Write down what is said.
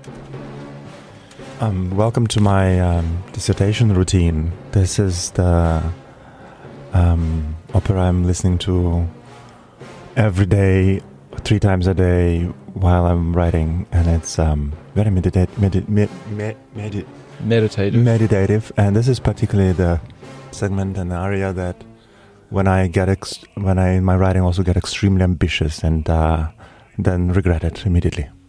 Welcome to my dissertation routine. This is the opera I'm listening to every day, 3 times a day while I'm writing, and it's very meditative. And this is particularly the segment and the area that when I in my writing also get extremely ambitious and then regret it immediately.